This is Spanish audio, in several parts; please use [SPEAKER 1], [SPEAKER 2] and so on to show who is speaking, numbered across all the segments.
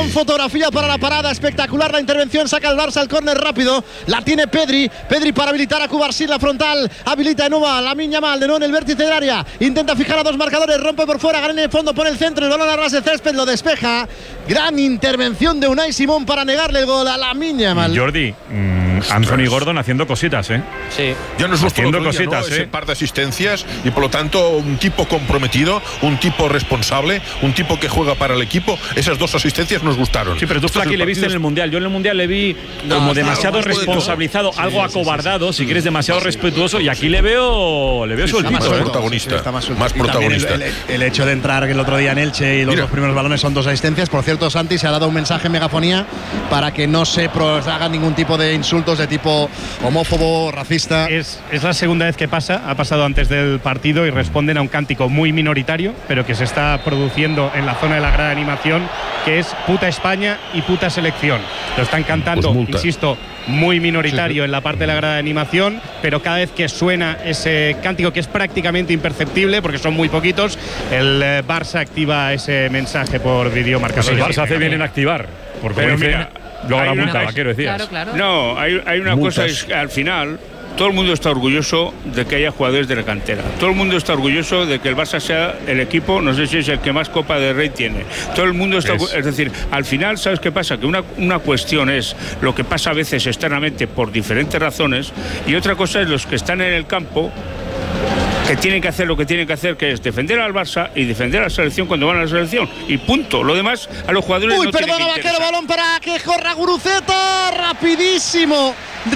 [SPEAKER 1] Gran fotografía para la parada, espectacular la intervención, saca el Barça el córner rápido, la tiene Pedri para habilitar a Cubarsí, la frontal, habilita de nuevo a Lamine Yamal, de nuevo en el vértice del área, intenta fijar a dos marcadores, rompe por fuera, gana en el fondo, pone el centro, el balón a ras de césped, lo despeja. Gran intervención de Unai Simón para negarle el gol a Lamine Yamal.
[SPEAKER 2] Jordi, Anthony Gordon haciendo cositas,
[SPEAKER 3] Sí.
[SPEAKER 4] Ya nos gustó
[SPEAKER 2] haciendo cositas,
[SPEAKER 4] ese par de asistencias y por lo tanto un tipo comprometido, un tipo responsable, un tipo que juega para el equipo. Esas dos asistencias nos gustaron.
[SPEAKER 2] Sí, pero tú, Flaky, le viste en el Mundial. Yo en el Mundial le vi como demasiado responsabilizado, algo acobardado, si quieres, demasiado respetuoso, y aquí le veo sueltito.
[SPEAKER 4] Más protagonista. Más protagonista.
[SPEAKER 1] El hecho de entrar el otro día en Elche y los dos primeros balones son dos asistencias. Por cierto, Santi se ha dado un mensaje en megafonía para que no se haga ningún tipo de insultos de tipo homófobo, racista.
[SPEAKER 5] Es la segunda vez que pasa, ha pasado antes del partido y responden a un cántico muy minoritario, pero que se está produciendo en la zona de la grada de animación, que es puta España y puta selección. Lo están cantando, pues insisto, muy minoritario en la parte de la grada de animación, pero cada vez que suena ese cántico, que es prácticamente imperceptible porque son muy poquitos, el Barça activa ese mensaje por videomarcador.
[SPEAKER 2] Pues el Barça hace bien en activar, porque luego la multa, quiero decir.
[SPEAKER 3] Claro.
[SPEAKER 6] No, hay una cosa, es que al final todo el mundo está orgulloso de que haya jugadores de la cantera. Todo el mundo está orgulloso de que el Barça sea el equipo, no sé si es el que más Copa del Rey tiene. Todo el mundo está es decir, al final, ¿sabes qué pasa? Que una cuestión es lo que pasa a veces externamente por diferentes razones, y otra cosa es los que están en el campo, que tienen que hacer lo que tienen que hacer, que es defender al Barça y defender a la selección cuando van a la selección, y punto. Lo demás a los jugadores no tiene que
[SPEAKER 1] Vaquero, balón para que corra Guruceta, rapidísimo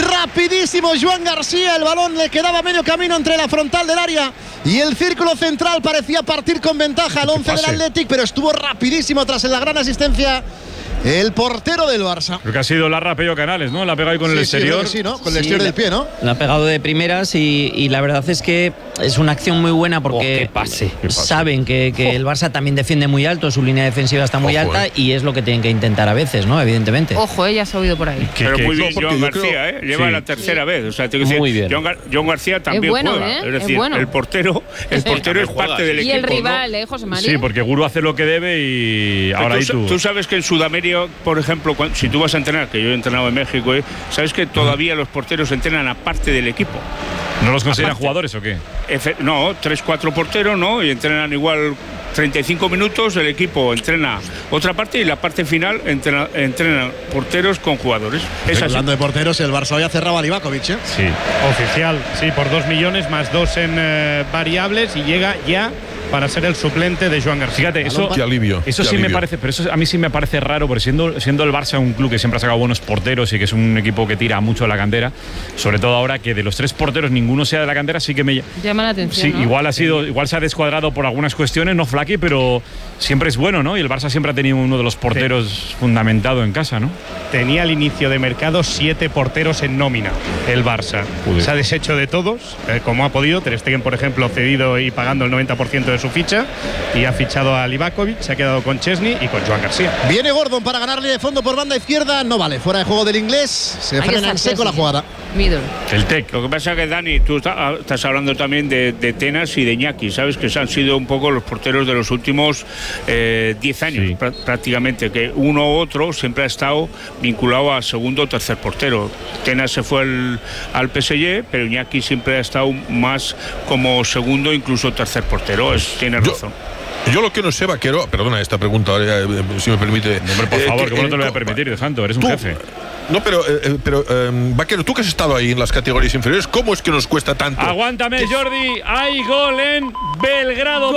[SPEAKER 1] Joan García, el balón le quedaba medio camino entre la frontal del área y el círculo central, parecía partir con ventaja al 11 del Athletic, pero estuvo rapidísimo tras la gran asistencia el portero del Barça.
[SPEAKER 2] Creo que ha sido Larra Pello Canales, ¿no? La ha pegado ahí con el exterior.
[SPEAKER 1] Sí, ¿no? Con el exterior del pie, ¿no?
[SPEAKER 3] La ha pegado de primeras y la verdad es que es una acción muy buena porque saben que el Barça también defiende muy alto, su línea defensiva está muy alta y es lo que tienen que intentar a veces, ¿no? Evidentemente.
[SPEAKER 7] Ojo, ya se ha oído por ahí.
[SPEAKER 6] Pero muy bien Joan García, lleva la tercera vez. O sea, tengo que decir,
[SPEAKER 3] muy bien.
[SPEAKER 6] Joan García también juega. Es decir, el portero es parte del equipo.
[SPEAKER 7] Y el rival, José María.
[SPEAKER 2] Sí, porque Guru hace lo que debe y ahora
[SPEAKER 6] tú sabes que en Sudamérica, por ejemplo, si tú vas a entrenar, que yo he entrenado en México, sabes que todavía los porteros entrenan aparte del equipo.
[SPEAKER 2] ¿No los consideran jugadores o qué?
[SPEAKER 6] No, 3-4 porteros, ¿no? Y entrenan igual 35 minutos, el equipo entrena otra parte y la parte final entrenan porteros con jugadores.
[SPEAKER 1] Hablando de porteros, el Barça hoy ha cerrado a Livakovic, ¿eh?
[SPEAKER 5] Sí, oficial, sí, por 2 millones más 2 en variables y llega ya para ser el suplente de Joan García.
[SPEAKER 2] Fíjate, eso sí me parece, pero eso a mí sí me parece raro, porque siendo el Barça un club que siempre ha sacado buenos porteros y que es un equipo que tira mucho a la cantera, sobre todo ahora que de los 3 porteros ninguno sea de la cantera, sí que me
[SPEAKER 7] llama la atención.
[SPEAKER 2] Sí,
[SPEAKER 7] ¿no?
[SPEAKER 2] igual se ha descuadrado por algunas cuestiones, no Flaky, pero siempre es bueno, ¿no? Y el Barça siempre ha tenido uno de los porteros fundamentado en casa, ¿no?
[SPEAKER 5] Tenía al inicio de mercado 7 porteros en nómina, el Barça. Se ha deshecho de todos, como ha podido. Ter Stegen, por ejemplo, cedido y pagando el 90% de su ficha, y ha fichado a Livakovic, se ha quedado con Chesney y con Joan García.
[SPEAKER 1] Viene Gordon para ganarle de fondo por banda izquierda, no vale, fuera de juego del inglés, se frena en seco la jugada.
[SPEAKER 7] Middle.
[SPEAKER 6] El TEC. Lo que pasa es que, Dani, tú estás hablando también de Tenas y de Iñaki, sabes que han sido un poco los porteros de los últimos 10 años, prácticamente, que uno u otro siempre ha estado vinculado a segundo o tercer portero. Tenas se fue al PSG, pero Iñaki siempre ha estado más como segundo, incluso tercer portero. Tienes razón.
[SPEAKER 4] Yo lo que no sé, Vaquero, perdona esta pregunta, si me permite.
[SPEAKER 2] Hombre, por favor, que no te lo voy a permitir, Alejandro, eres un jefe.
[SPEAKER 4] No, pero Vaquero, tú que has estado ahí en las categorías inferiores, ¿cómo es que nos cuesta tanto?
[SPEAKER 2] Aguántame, Jordi, hay gol en Belgrado,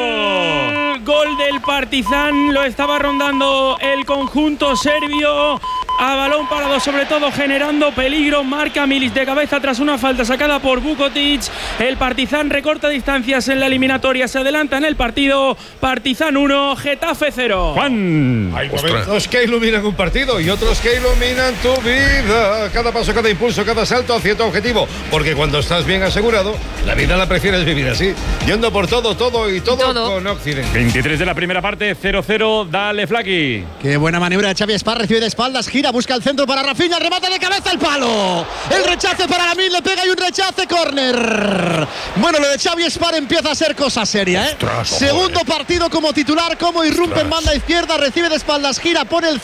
[SPEAKER 2] Paco.
[SPEAKER 8] Gol del Partizan, lo estaba rondando el conjunto serbio. A balón parado, sobre todo generando peligro, marca Milic de cabeza tras una falta sacada por Vukotic. El Partizan recorta distancias en la eliminatoria, se adelanta en el partido. Partizan 1, Getafe 0.
[SPEAKER 2] Juan.
[SPEAKER 9] Hay momentos que iluminan un partido y otros que iluminan tu vida. Cada paso, cada impulso, cada salto hacia tu objetivo. Porque cuando estás bien asegurado, la vida la prefieres vivir así, yendo por todo con Occidente.
[SPEAKER 2] 23 de la primera parte, 0-0, dale, Flaky.
[SPEAKER 1] Qué buena maniobra de Xavi Espar, recibe de espaldas, gira, busca el centro para Rafinha, remata de cabeza al palo. El rechace para Lamine, le pega y un rechace, córner. Bueno, lo de Xavi Espar empieza a ser cosa seria, ¿eh? Segundo partido como titular, como irrumpe en banda izquierda, recibe de espaldas, gira, pone el